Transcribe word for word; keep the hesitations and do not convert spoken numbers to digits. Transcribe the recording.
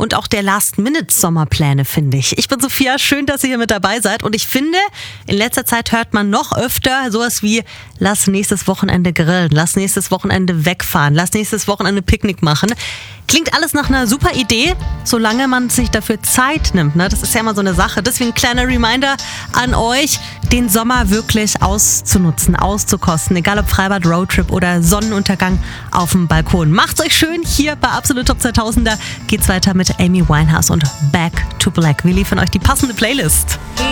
und auch der Last-Minute-Sommerpläne, finde ich. Ich bin Sophia, schön, dass ihr hier mit dabei seid und ich finde, in letzter Zeit hört man noch öfter sowas wie lass nächstes Wochenende grillen, lass nächstes Wochenende wegfahren, lass nächstes Wochenende Picknick machen. Klingt alles nach einer super Idee, solange man sich dafür Zeit nimmt. Ne? Das ist ja immer so eine Sache. Deswegen kleiner Reminder an euch, den Sommer wirklich auszunutzen, auszukosten. Egal ob Freibad, Roadtrip oder Sonnenuntergang auf dem Balkon. Macht's euch schön. Hier bei Absolut Top zweitausender geht's weiter mit Amy Winehouse und Back to Black. Wir liefern euch die passende Playlist.